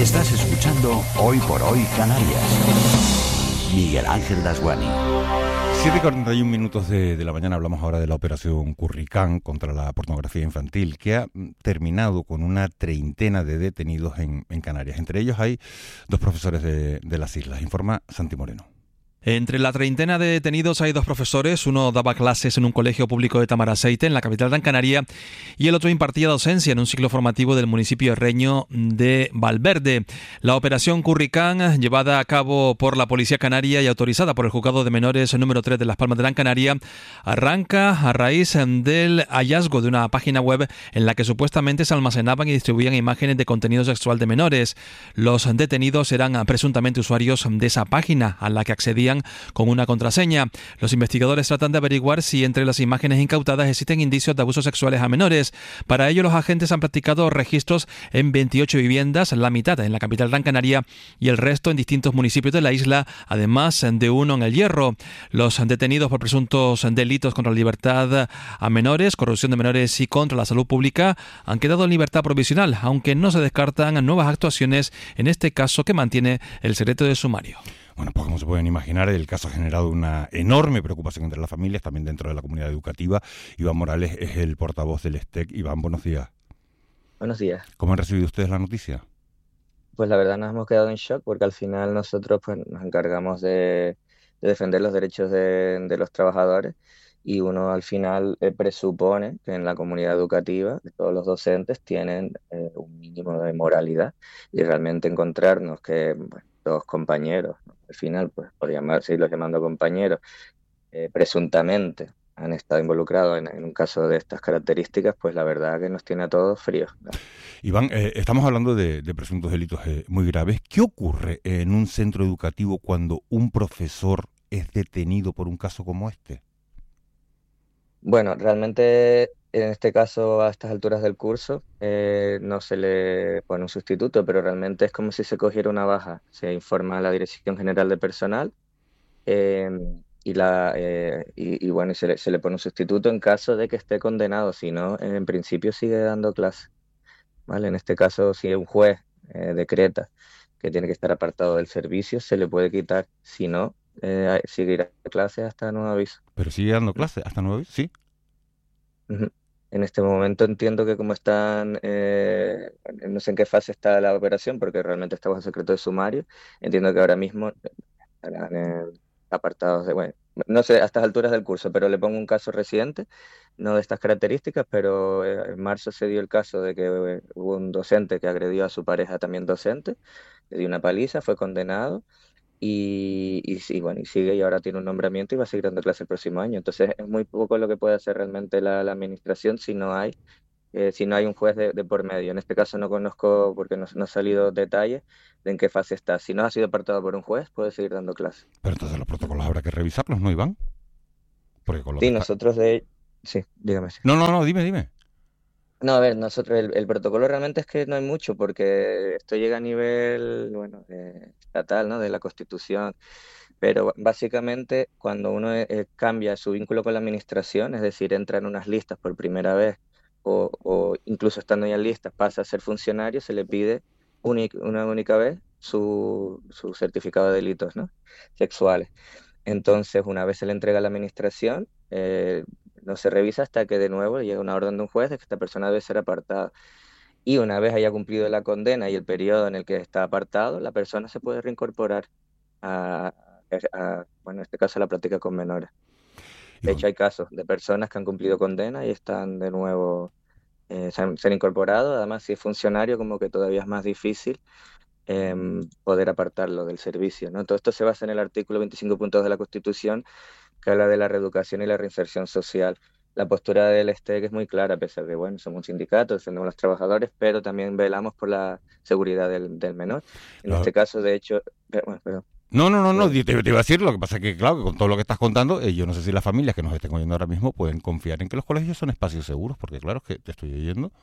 Estás escuchando Hoy por Hoy Canarias. Miguel Ángel Dasguani. 7:41 minutos de la mañana. Hablamos ahora de la operación Curricán contra la pornografía infantil, que ha terminado con una treintena de detenidos en Canarias. Entre ellos hay 2 profesores de las islas. Informa Santi Moreno. Entre la treintena de detenidos hay 2 profesores, uno daba clases en un colegio público de Tamaraceite, en la capital Gran Canaria, y el otro impartía docencia en un ciclo formativo del municipio herreño de Valverde. La operación Curricán, llevada a cabo por la Policía Canaria y autorizada por el Juzgado de Menores número 3 de Las Palmas de Gran Canaria, arranca a raíz del hallazgo de una página web en la que supuestamente se almacenaban y distribuían imágenes de contenido sexual de menores. Los detenidos eran presuntamente usuarios de esa página a la que accedían con una contraseña. Los investigadores tratan de averiguar si entre las imágenes incautadas existen indicios de abusos sexuales a menores. Para ello, los agentes han practicado registros en 28 viviendas, la mitad en la capital Gran Canaria y el resto en distintos municipios de la isla, además de uno en El Hierro. Los detenidos por presuntos delitos contra la libertad a menores, corrupción de menores y contra la salud pública han quedado en libertad provisional, aunque no se descartan nuevas actuaciones, en este caso que mantiene el secreto de sumario. Bueno, pues como se pueden imaginar, el caso ha generado una enorme preocupación entre las familias, también dentro de la comunidad educativa. Iván Morales es el portavoz del STEC. Iván, buenos días. Buenos días. ¿Cómo han recibido ustedes la noticia? Pues la verdad nos hemos quedado en shock porque al final nosotros pues, nos encargamos de defender los derechos de los trabajadores y uno al final presupone que en la comunidad educativa todos los docentes tienen un mínimo de moralidad y realmente encontrarnos que bueno, 2 compañeros, ¿no? Al final pues por seguirlos llamando compañeros, presuntamente han estado involucrados en un caso de estas características, pues la verdad que nos tiene a todos fríos, ¿no? Iván, estamos hablando de presuntos delitos muy graves. ¿Qué ocurre en un centro educativo cuando un profesor es detenido por un caso como este? Bueno, realmente en este caso, a estas alturas del curso, no se le pone un sustituto, pero realmente es como si se cogiera una baja. Se informa a la Dirección General de Personal eh, y bueno, y se le pone un sustituto en caso de que esté condenado. Si no, en principio sigue dando clase, ¿vale? En este caso, si un juez decreta que tiene que estar apartado del servicio, se le puede quitar. Si no, seguirá clase hasta nuevo aviso. ¿Pero sigue dando clase hasta 9? Sí. Ujú. En este momento entiendo que como están, no sé en qué fase está la operación, porque realmente estamos en secreto de sumario. Entiendo que ahora mismo estarán apartados de, bueno, no sé a estas alturas del curso, pero le pongo un caso reciente, no de estas características, pero en marzo se dio el caso de que hubo un docente que agredió a su pareja también docente, le dio una paliza, fue condenado y sí, bueno, y sigue y ahora tiene un nombramiento y va a seguir dando clase el próximo año. Entonces es muy poco lo que puede hacer realmente la administración si no hay un juez de por medio. En este caso no conozco, porque no ha salido detalles de en qué fase está. Si no ha sido apartado por un juez, puede seguir dando clase. Pero entonces los protocolos habrá que revisarlos, ¿no, Iván? Porque con lo que Sí, está... Sí, dígame. Sí. No, dime. No, a ver, nosotros el protocolo realmente es que no hay mucho, porque esto llega a nivel, bueno, estatal, ¿no? De la Constitución. Pero básicamente cuando uno cambia su vínculo con la administración, es decir, entra en unas listas por primera vez o incluso estando ya en listas pasa a ser funcionario, se le pide una única vez su certificado de delitos, ¿no? Sexuales. Entonces, una vez se le entrega a la administración, no se revisa hasta que de nuevo llega una orden de un juez de que esta persona debe ser apartada. Y una vez haya cumplido la condena y el periodo en el que está apartado, la persona se puede reincorporar a, bueno, en este caso, a la práctica con menores. De Iván, hecho, hay casos de personas que han cumplido condena y están de nuevo, se han incorporado. Además, si es funcionario, como que todavía es más difícil poder apartarlo del servicio, ¿no? Todo esto se basa en el artículo 25.2 de la Constitución, que habla de la reeducación y la reinserción social. La postura del STEC es muy clara, a pesar de, bueno, somos un sindicato, defendemos a los trabajadores, pero también velamos por la seguridad del menor. En lo- este caso, de hecho, bueno, perdón. No, te iba a decir, lo que pasa es que, claro, que con todo lo que estás contando, yo no sé si las familias que nos estén oyendo ahora mismo pueden confiar en que los colegios son espacios seguros, porque claro, es que te estoy oyendo.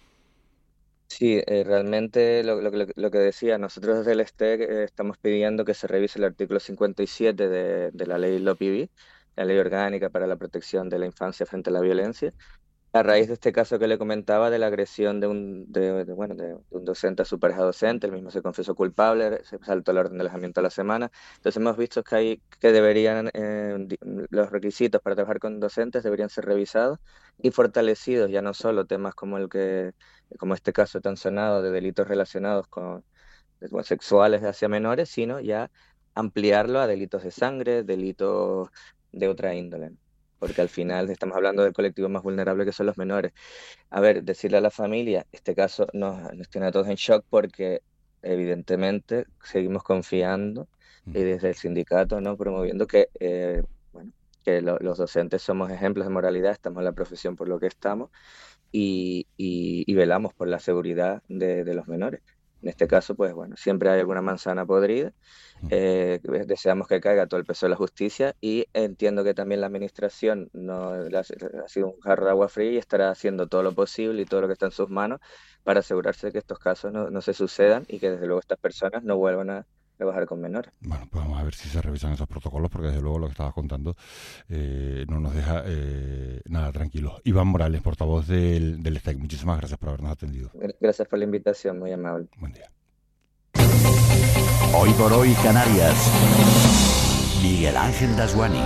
Sí, realmente lo que decía, nosotros desde el STEC estamos pidiendo que se revise el artículo 57 de la ley LOPIV, la Ley Orgánica para la Protección de la Infancia frente a la Violencia, A raíz de este caso que le comentaba de la agresión de un docente a su pareja docente, él mismo se confesó culpable, se saltó el orden de alejamiento a la semana. Entonces hemos visto que deberían, los requisitos para trabajar con docentes deberían ser revisados y fortalecidos, ya no solo temas como este caso tan sonado de delitos relacionados con sexuales hacia menores, sino ya ampliarlo a delitos de sangre, delitos de otra índole, porque al final estamos hablando del colectivo más vulnerable que son los menores. A ver, decirle a la familia, este caso nos tiene a todos en shock porque evidentemente seguimos confiando y desde el sindicato, ¿no? Promoviendo bueno, los docentes somos ejemplos de moralidad, estamos en la profesión por lo que estamos y velamos por la seguridad de los menores. En este caso, pues bueno, siempre hay alguna manzana podrida. Deseamos que caiga todo el peso de la justicia y entiendo que también la administración ha sido un jarro de agua fría y estará haciendo todo lo posible y todo lo que está en sus manos para asegurarse de que estos casos no se sucedan y que desde luego estas personas no vuelvan a trabajar con menores. Bueno, pues vamos a ver si se revisan esos protocolos, porque desde luego lo que estabas contando no nos deja nada tranquilos. Iván Morales, portavoz del STEC, muchísimas gracias por habernos atendido. Gracias por la invitación, muy amable. Buen día. Hoy por hoy Canarias. Miguel Ángel Dasguani.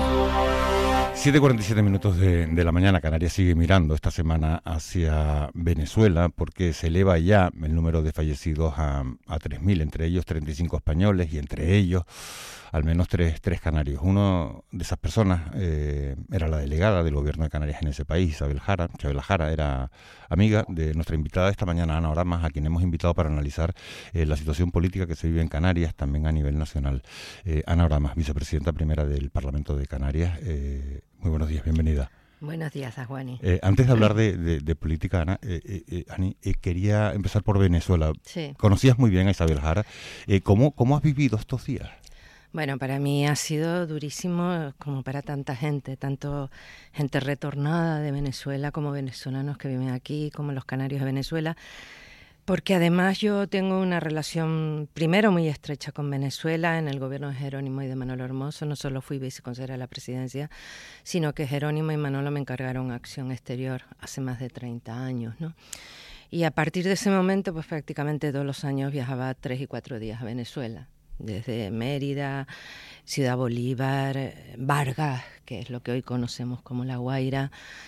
7:47 minutos de la mañana. Canarias sigue mirando esta semana hacia Venezuela porque se eleva ya el número de fallecidos a 3.000, entre ellos 35 españoles y entre ellos al menos tres canarios. Uno de esas personas era la delegada del gobierno de Canarias en ese país, Chabela Jara, era amiga de nuestra invitada esta mañana, Ana Oramas, a quien hemos invitado para analizar la situación política que se vive en Canarias, también a nivel nacional. Ana Oramas, vicepresidenta primera del Parlamento de Canarias. Muy buenos días, bienvenida. Buenos días, Dasguani. Antes de hablar de política, Ana, Ani, quería empezar por Venezuela. Sí. Conocías muy bien a Isabel Jara. ¿Cómo has vivido estos días? Bueno, para mí ha sido durísimo, como para tanta gente, tanto gente retornada de Venezuela como venezolanos que viven aquí, como los canarios de Venezuela, porque además yo tengo una relación, primero, muy estrecha con Venezuela. En el gobierno de Jerónimo y de Manolo Hermoso no solo fui viceconsejera de la presidencia, sino que Jerónimo y Manolo me encargaron acción exterior hace más de 30 años, ¿no? Y a partir de ese momento, pues prácticamente todos los años viajaba 3 y 4 días a Venezuela. Desde Mérida, Ciudad Bolívar, Vargas, que es lo que hoy conocemos como La Guaira.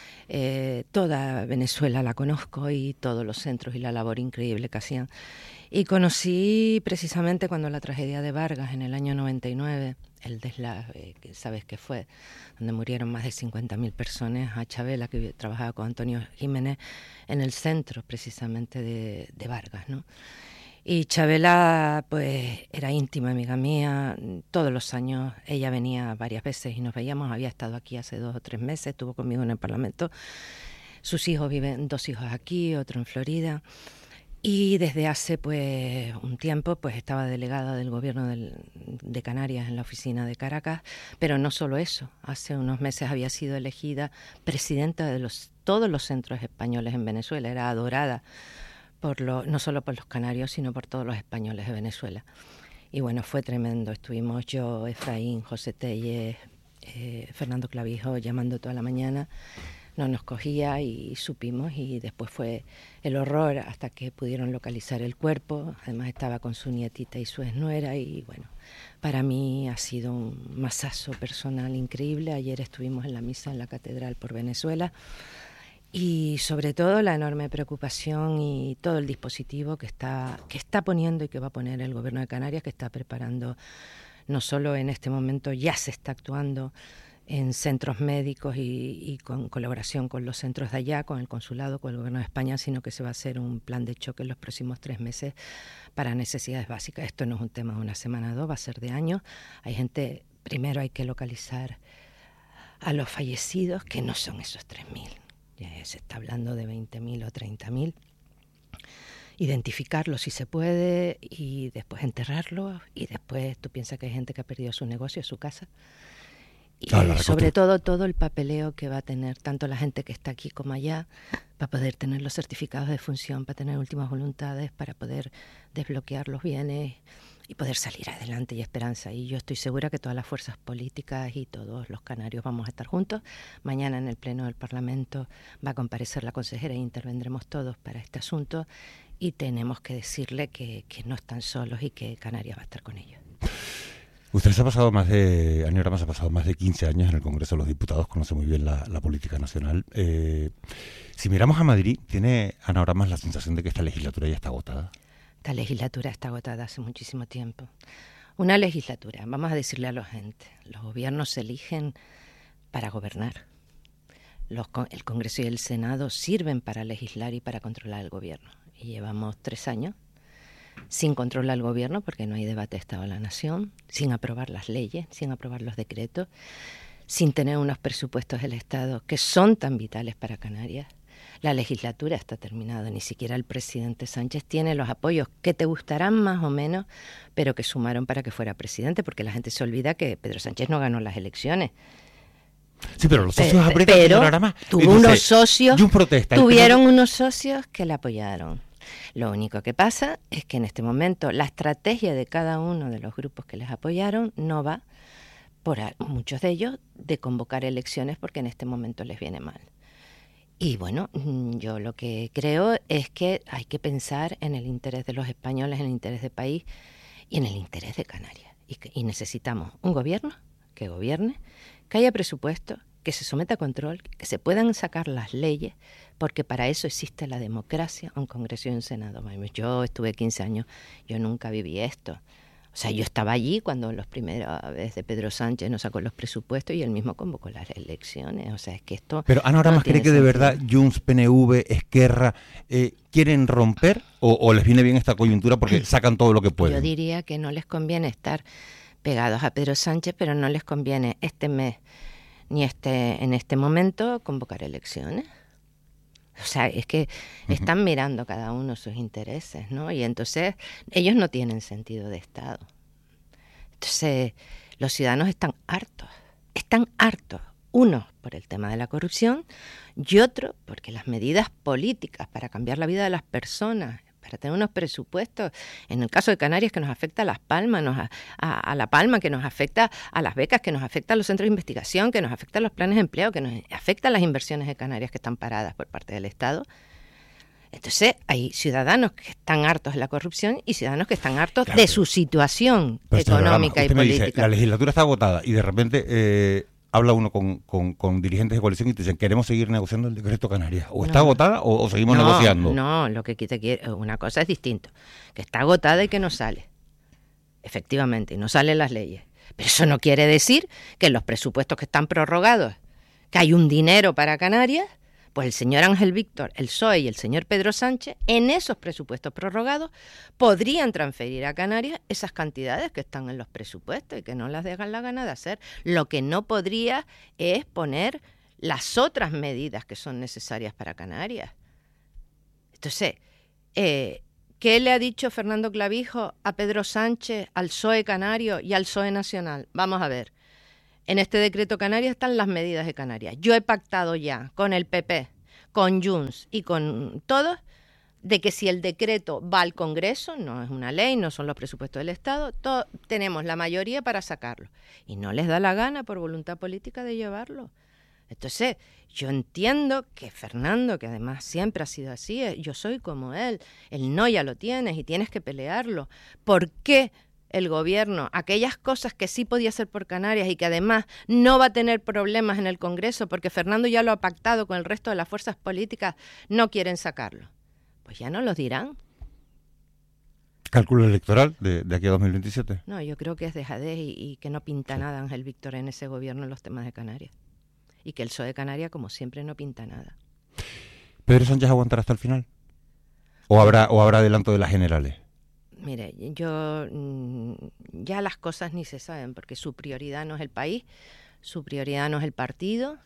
Toda Venezuela la conozco y todos los centros y la labor increíble que hacían. Y conocí precisamente cuando la tragedia de Vargas en el año 99, el deslave, que sabes que fue, donde murieron más de 50.000 personas, a Chabela, que trabajaba con Antonio Jiménez en el centro precisamente de Vargas, ¿no? Y Chabela, pues, era íntima amiga mía. Todos los años ella venía varias veces y nos veíamos. Había estado aquí hace 2 o 3 meses, estuvo conmigo en el Parlamento. Sus hijos viven, 2 hijos aquí, otro en Florida. Y desde hace, pues, un tiempo, pues, estaba delegada del gobierno de Canarias en la oficina de Caracas. Pero no solo eso. Hace unos meses había sido elegida presidenta de todos los centros españoles en Venezuela. Era adorada no solo por los canarios, sino por todos los españoles de Venezuela. Y bueno, fue tremendo. Estuvimos yo, Efraín, José Tellez, Fernando Clavijo llamando toda la mañana. No nos cogía y supimos, y después fue el horror hasta que pudieron localizar el cuerpo. Además estaba con su nietita y su exnuera y bueno, para mí ha sido un masazo personal increíble. Ayer estuvimos en la misa en la catedral por Venezuela. Y sobre todo la enorme preocupación y todo el dispositivo que está poniendo y que va a poner el gobierno de Canarias, que está preparando, no solo en este momento, ya se está actuando en centros médicos y con colaboración con los centros de allá, con el consulado, con el gobierno de España, sino que se va a hacer un plan de choque en los próximos 3 meses para necesidades básicas. Esto no es un tema de una semana o 2, va a ser de años. Primero hay que localizar a los fallecidos, que no son esos 3.000. Ya se está hablando de 20.000 o 30.000. Identificarlos si se puede y después enterrarlos. Y después tú piensas que hay gente que ha perdido su negocio, su casa. Y sobre todo el papeleo que va a tener tanto la gente que está aquí como allá, para poder tener los certificados de función, para tener últimas voluntades, para poder desbloquear los bienes y poder salir adelante y esperanza. Y yo estoy segura que todas las fuerzas políticas y todos los canarios vamos a estar juntos. Mañana en el Pleno del Parlamento va a comparecer la consejera e intervendremos todos para este asunto y tenemos que decirle que no están solos y que Canarias va a estar con ellos. Usted se ha pasado Ani Oramas ha pasado más de 15 años en el Congreso de los Diputados, conoce muy bien la política nacional. Si miramos a Madrid, ¿tiene Ana Oramas la sensación de que esta legislatura ya está agotada? Esta legislatura está agotada hace muchísimo tiempo. Una legislatura, vamos a decirle a la gente, los gobiernos se eligen para gobernar. El Congreso y el Senado sirven para legislar y para controlar el gobierno. Y llevamos 3 años sin controlar el gobierno porque no hay debate de Estado de la Nación, sin aprobar las leyes, sin aprobar los decretos, sin tener unos presupuestos del Estado que son tan vitales para Canarias. La legislatura está terminada, ni siquiera el presidente Sánchez tiene los apoyos que te gustarán más o menos, pero que sumaron para que fuera presidente, porque la gente se olvida que Pedro Sánchez no ganó las elecciones. Sí, pero los socios aprietan, pero unos socios, tuvieron unos socios que le apoyaron. Lo único que pasa es que en este momento la estrategia de cada uno de los grupos que les apoyaron no va, por muchos de ellos, de convocar elecciones porque en este momento les viene mal. Y bueno, yo lo que creo es que hay que pensar en el interés de los españoles, en el interés del país y en el interés de Canarias. Y necesitamos un gobierno que gobierne, que haya presupuesto, que se someta a control, que se puedan sacar las leyes, porque para eso existe la democracia, un Congreso y un Senado. Yo estuve 15 años, yo nunca viví esto. O sea, yo estaba allí cuando los primeros veces de Pedro Sánchez nos sacó los presupuestos y él mismo convocó las elecciones. O sea, es que esto... Pero Ana Oramas cree que de verdad Junts, PNV, Esquerra quieren romper o les viene bien esta coyuntura porque sacan todo lo que pueden. Yo diría que no les conviene estar pegados a Pedro Sánchez, pero no les conviene este mes ni en este momento convocar elecciones. O sea, es que están mirando cada uno sus intereses, ¿no? Y entonces ellos no tienen sentido de Estado. Entonces los ciudadanos están hartos. Uno por el tema de la corrupción y otro porque las medidas políticas para cambiar la vida de las personas, para tener unos presupuestos, en el caso de Canarias que nos afecta a Las Palmas, a La Palma, que nos afecta a las becas, que nos afecta a los centros de investigación, que nos afecta a los planes de empleo, que nos afecta a las inversiones de Canarias que están paradas por parte del Estado. Entonces hay ciudadanos que están hartos de la corrupción y ciudadanos que están hartos de su situación económica y política. Dice, la legislatura está agotada y de repente... habla uno con dirigentes de coalición y te dicen, queremos seguir negociando el decreto Canarias. ¿O está agotada o seguimos negociando? No, lo que quiere, una cosa es distinto. Que está agotada y que no sale. Efectivamente, y no salen las leyes. Pero eso no quiere decir que en los presupuestos que están prorrogados, que hay un dinero para Canarias, pues el señor Ángel Víctor, el PSOE y el señor Pedro Sánchez, en esos presupuestos prorrogados, podrían transferir a Canarias esas cantidades que están en los presupuestos y que no las dejan la gana de hacer. Lo que no podría es poner las otras medidas que son necesarias para Canarias. Entonces, ¿qué le ha dicho Fernando Clavijo a Pedro Sánchez, al PSOE canario y al PSOE nacional? Vamos a ver. En este decreto Canarias están las medidas de Canarias. Yo he pactado ya con el PP, con Junts y con todos de que si el decreto va al Congreso, no es una ley, no son los presupuestos del Estado, tenemos la mayoría para sacarlo. Y no les da la gana por voluntad política de llevarlo. Entonces, yo entiendo que Fernando, que además siempre ha sido así, yo soy como él, el no ya lo tienes y tienes que pelearlo. ¿Por qué el gobierno, aquellas cosas que sí podía hacer por Canarias y que además no va a tener problemas en el Congreso porque Fernando ya lo ha pactado con el resto de las fuerzas políticas, no quieren sacarlo? Pues ya no los dirán. ¿Cálculo electoral de aquí a 2027? No, yo creo que es dejadez y que no pinta nada Ángel Víctor en ese gobierno en los temas de Canarias. Y que el PSOE de Canarias, como siempre, no pinta nada. ¿Pedro Sánchez aguantará hasta el final? ¿O habrá adelanto de las generales? Mire, yo ya las cosas ni se saben, porque su prioridad no es el país, su prioridad no es el partido,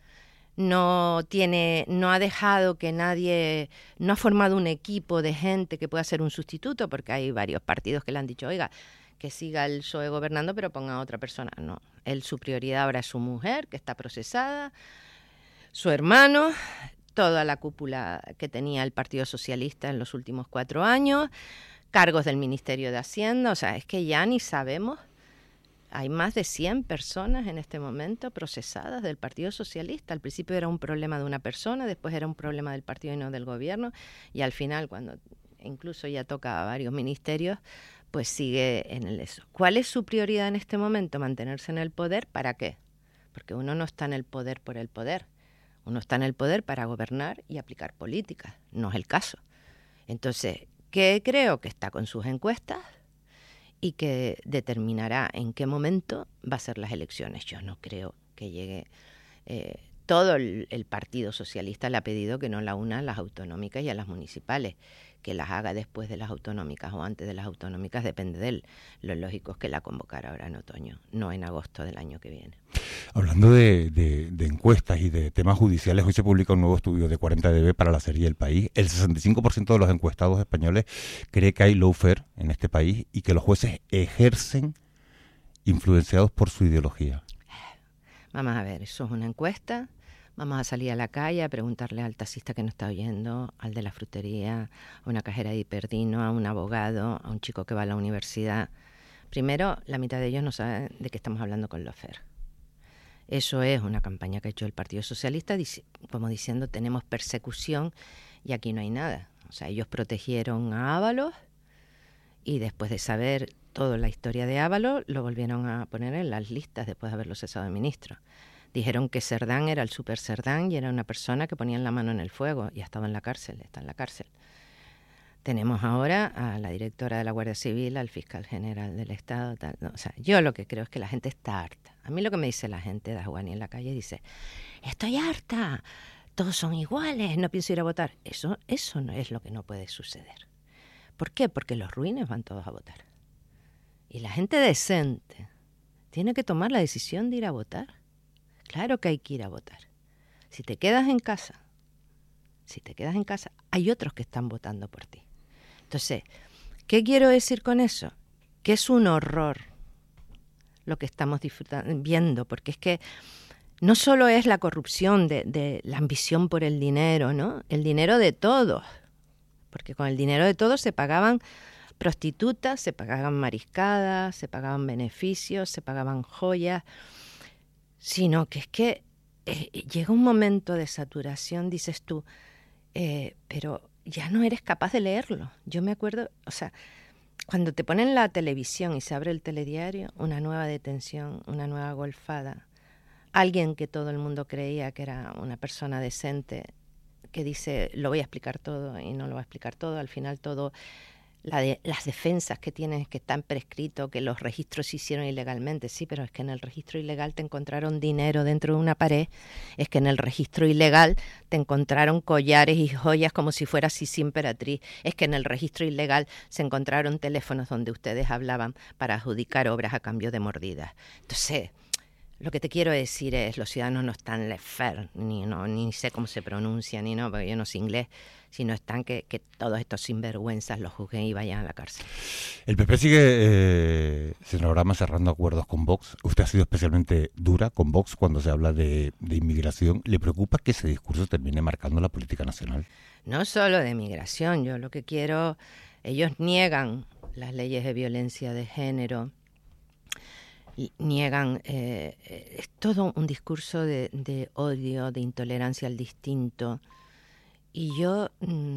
no ha dejado que nadie, no ha formado un equipo de gente que pueda ser un sustituto, porque hay varios partidos que le han dicho, oiga, que siga el PSOE gobernando, pero ponga a otra persona. No, su prioridad ahora es su mujer, que está procesada, su hermano, toda la cúpula que tenía el Partido Socialista en los últimos 4 años, cargos del Ministerio de Hacienda, o sea, es que ya ni sabemos. Hay más de 100 personas en este momento procesadas del Partido Socialista. Al principio era un problema de una persona, después era un problema del partido y no del gobierno, y al final, cuando incluso ya toca a varios ministerios, pues sigue en eso. ¿Cuál es su prioridad en este momento? Mantenerse en el poder. ¿Para qué? Porque uno no está en el poder por el poder. Uno está en el poder para gobernar y aplicar políticas. No es el caso. Entonces, ¿qué creo? Que está con sus encuestas y que determinará en qué momento va a ser las elecciones. Yo no creo que llegue... todo el Partido Socialista le ha pedido que no la una a las autonómicas y a las municipales, que las haga después de las autonómicas o antes de las autonómicas, depende de él. Lo lógico es que la convocara ahora en otoño, no en agosto del año que viene. Hablando de encuestas y de temas judiciales, hoy se publica un nuevo estudio de 40dB para la serie El País. El 65% de los encuestados españoles cree que hay lawfare en este país y que los jueces ejercen influenciados por su ideología. Vamos a ver, eso es una encuesta. Vamos a salir a la calle a preguntarle al taxista que nos está oyendo, al de la frutería, a una cajera de Hiperdino, a un abogado, a un chico que va a la universidad. Primero, la mitad de ellos no saben de qué estamos hablando con lawfare. Eso es una campaña que ha hecho el Partido Socialista, como diciendo, tenemos persecución y aquí no hay nada. O sea, ellos protegieron a Ábalos y después de saber toda la historia de Ábalos, lo volvieron a poner en las listas después de haberlo cesado de ministro. Dijeron que Cerdán era el super Cerdán y era una persona que ponía la mano en el fuego y estaba en la cárcel, está en la cárcel. Tenemos ahora a la directora de la Guardia Civil, al fiscal general del Estado. Tal, no, o sea, yo lo que creo es que la gente está harta. A mí lo que me dice la gente de Ajuani en la calle, dice, estoy harta, todos son iguales, no pienso ir a votar. Eso no es lo que no puede suceder. ¿Por qué? Porque los ruines van todos a votar. Y la gente decente tiene que tomar la decisión de ir a votar. Claro que hay que ir a votar. Si te quedas en casa, hay otros que están votando por ti. Entonces, ¿qué quiero decir con eso? Que es un horror lo que estamos viendo, porque es que no solo es la corrupción de la ambición por el dinero, ¿no? El dinero de todos, porque con el dinero de todos se pagaban prostitutas, se pagaban mariscadas, se pagaban beneficios, se pagaban joyas, sino que es que llega un momento de saturación, dices tú, pero ya no eres capaz de leerlo. Yo me acuerdo, o sea, cuando te ponen la televisión y se abre el telediario, una nueva detención, una nueva golfada, alguien que todo el mundo creía que era una persona decente, que dice, lo voy a explicar todo y no lo va a explicar todo, al final todo... las defensas que tienen, que están prescritos, que los registros se hicieron ilegalmente. Sí, pero es que en el registro ilegal te encontraron dinero dentro de una pared, es que en el registro ilegal te encontraron collares y joyas como si fuera Sisi Emperatriz, es que en el registro ilegal se encontraron teléfonos donde ustedes hablaban para adjudicar obras a cambio de mordidas. Entonces, lo que te quiero decir es, los ciudadanos no están laissez-faire, ni sé cómo se pronuncia, porque yo no sé inglés, sino están que todos estos sinvergüenzas los juzguen y vayan a la cárcel. El PP sigue, señora Rama, cerrando acuerdos con Vox. Usted ha sido especialmente dura con Vox cuando se habla de inmigración. ¿Le preocupa que ese discurso termine marcando la política nacional? No solo de migración, yo lo que quiero, ellos niegan las leyes de violencia de género, niegan, es todo un discurso de odio, de intolerancia al distinto. Y yo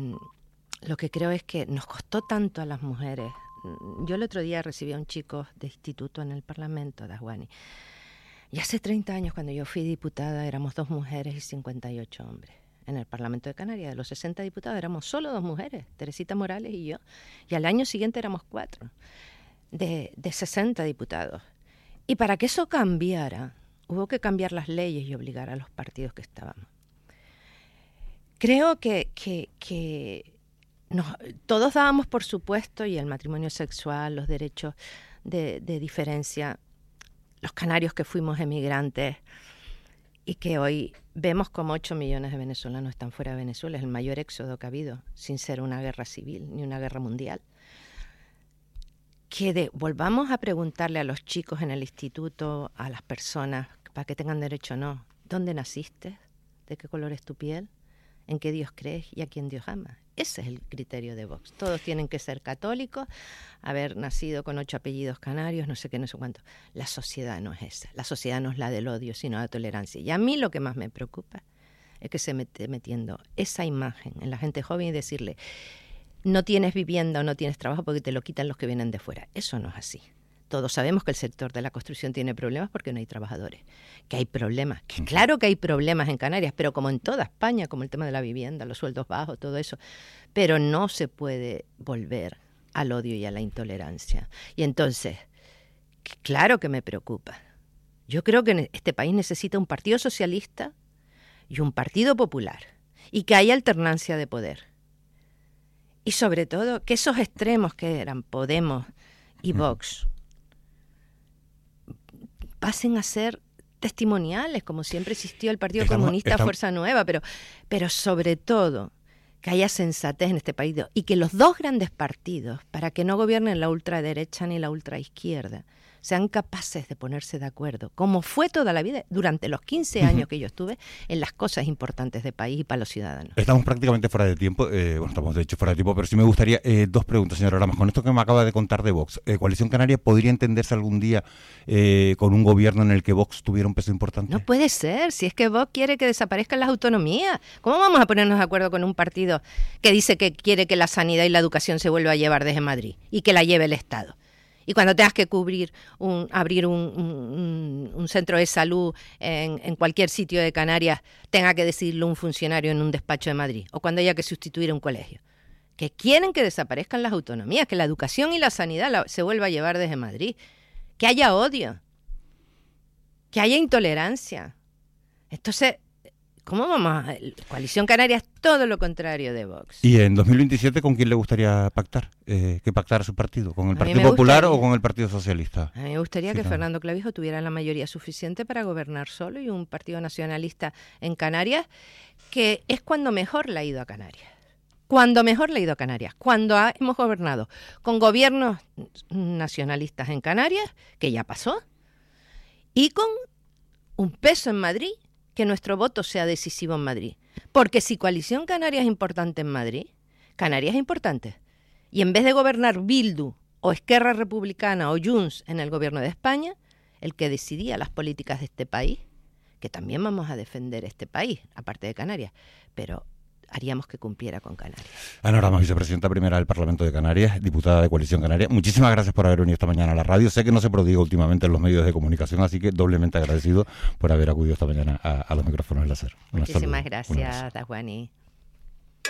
lo que creo es que nos costó tanto a las mujeres. Yo el otro día recibí a un chico de instituto en el Parlamento de Ajuani. Y hace 30 años, cuando yo fui diputada, éramos 2 mujeres y 58 hombres. En el Parlamento de Canarias, de los 60 diputados, éramos solo 2 mujeres, Teresita Morales y yo. Y al año siguiente éramos 4, de 60 diputados. Y para que eso cambiara, hubo que cambiar las leyes y obligar a los partidos que estábamos. Creo que todos dábamos por supuesto, y el matrimonio sexual, los derechos de diferencia, los canarios que fuimos emigrantes y que hoy vemos como 8 millones de venezolanos están fuera de Venezuela, es el mayor éxodo que ha habido, sin ser una guerra civil ni una guerra mundial. Que volvamos a preguntarle a los chicos en el instituto, a las personas, para que tengan derecho o no, ¿dónde naciste? ¿De qué color es tu piel? ¿En qué Dios crees y a quién Dios ama? Ese es el criterio de Vox. Todos tienen que ser católicos, haber nacido con 8 apellidos canarios, no sé qué, no sé cuánto. La sociedad no es esa. La sociedad no es la del odio, sino la tolerancia. Y a mí lo que más me preocupa es que se esté metiendo esa imagen en la gente joven y decirle, no tienes vivienda o no tienes trabajo porque te lo quitan los que vienen de fuera. Eso no es así. Todos sabemos que el sector de la construcción tiene problemas porque no hay trabajadores, que hay problemas, que claro que hay problemas en Canarias, pero como en toda España, como el tema de la vivienda, los sueldos bajos, todo eso, pero no se puede volver al odio y a la intolerancia. Y entonces, claro que me preocupa. Yo creo que este país necesita un partido socialista y un partido popular, y que haya alternancia de poder. Y sobre todo, que esos extremos que eran Podemos y Vox pasen a ser testimoniales, como siempre existió el Partido Comunista, Fuerza Nueva, pero sobre todo que haya sensatez en este país y que los dos grandes partidos, para que no gobiernen la ultraderecha ni la ultraizquierda, sean capaces de ponerse de acuerdo, como fue toda la vida, durante los 15 años que yo estuve, en las cosas importantes del país y para los ciudadanos. Estamos prácticamente fuera de tiempo, estamos de hecho fuera de tiempo, pero sí me gustaría 2 preguntas, señora Lamas. Con esto que me acaba de contar de Vox, ¿Coalición Canaria podría entenderse algún día con un gobierno en el que Vox tuviera un peso importante? No puede ser, si es que Vox quiere que desaparezcan las autonomías. ¿Cómo vamos a ponernos de acuerdo con un partido que dice que quiere que la sanidad y la educación se vuelva a llevar desde Madrid y que la lleve el Estado? Y cuando tengas que abrir un centro de salud en cualquier sitio de Canarias, tenga que decirlo un funcionario en un despacho de Madrid, o cuando haya que sustituir un colegio. Que quieren que desaparezcan las autonomías, que la educación y la sanidad se vuelva a llevar desde Madrid, que haya odio, que haya intolerancia. Entonces, ¿cómo vamos a...? Coalición Canaria es todo lo contrario de Vox. ¿Y en 2027 con quién le gustaría pactar? ¿Que pactara su partido? ¿Con el Partido Popular o con el Partido Socialista? A mí me gustaría que Fernando Clavijo tuviera la mayoría suficiente para gobernar solo y un partido nacionalista en Canarias, que es cuando mejor le ha ido a Canarias. Cuando mejor le ha ido a Canarias. Hemos gobernado con gobiernos nacionalistas en Canarias, que ya pasó, y con un peso en Madrid, que nuestro voto sea decisivo en Madrid. Porque si Coalición Canaria es importante en Madrid, Canarias es importante. Y en vez de gobernar Bildu o Esquerra Republicana o Junts en el gobierno de España, el que decidía las políticas de este país, que también vamos a defender este país, aparte de Canarias, pero haríamos que cumpliera con Canarias. Ana Lamas, vicepresidenta primera del Parlamento de Canarias, diputada de Coalición Canaria. Muchísimas gracias por haber venido esta mañana a la radio. Sé que no se prodiga últimamente en los medios de comunicación, así que doblemente agradecido por haber acudido esta mañana a los micrófonos del SER. Muchísimas gracias, Dajuani.